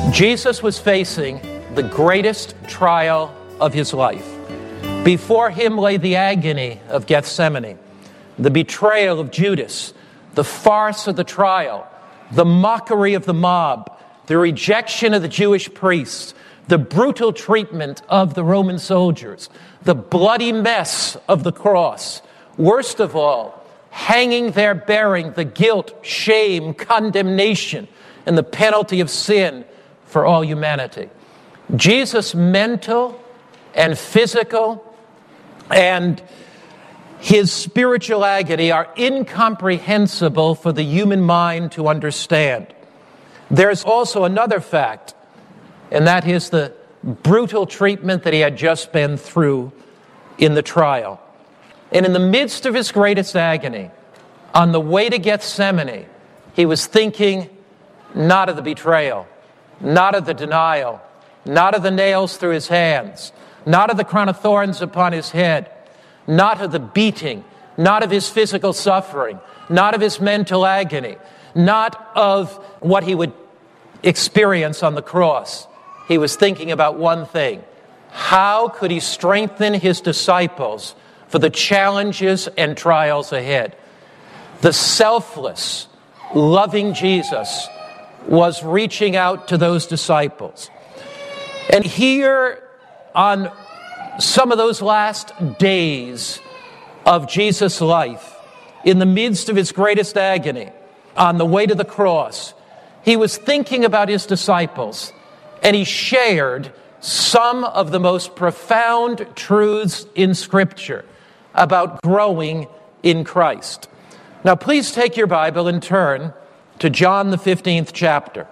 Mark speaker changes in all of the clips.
Speaker 1: Jesus was facing the greatest trial of his life. Before him lay the agony of Gethsemane, the betrayal of Judas, the farce of the trial, the mockery of the mob, the rejection of the Jewish priests, the brutal treatment of the Roman soldiers, the bloody mess of the cross. Worst of all, hanging there bearing the guilt, shame, condemnation, and the penalty of sin for all humanity. Jesus' mental and physical and his spiritual agony are incomprehensible for the human mind to understand. There's also another fact, and that is the brutal treatment that he had just been through in the trial. And in the midst of his greatest agony, on the way to Gethsemane, he was thinking not of the betrayal, not of the denial, not of the nails through his hands, not of the crown of thorns upon his head, not of the beating, not of his physical suffering, not of his mental agony, not of what he would experience on the cross. He was thinking about one thing: how could he strengthen his disciples for the challenges and trials ahead? The selfless, loving Jesus was reaching out to those disciples. And here, on some of those last days of Jesus' life, in the midst of his greatest agony, on the way to the cross, he was thinking about his disciples, and he shared some of the most profound truths in Scripture about growing in Christ. Now, please take your Bible and turn to John the 15th chapter.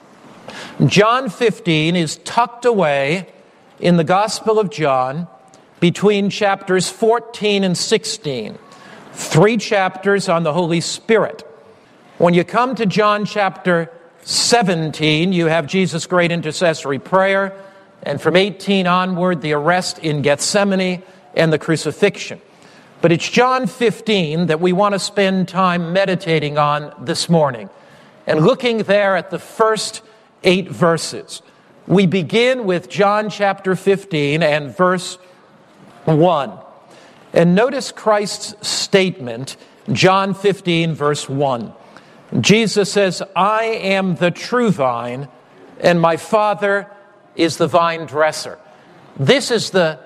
Speaker 1: John 15 is tucked away in the Gospel of John between chapters 14 and 16, 3 chapters on the Holy Spirit. When you come to John chapter 17, you have Jesus' great intercessory prayer, and from 18 onward, the arrest in Gethsemane and the crucifixion. But it's John 15 that we want to spend time meditating on this morning, and looking there at the first 8 verses. We begin with John chapter 15 and verse 1. And notice Christ's statement, John 15 verse 1. Jesus says, "I am the true vine, and my Father is the vine dresser." This is the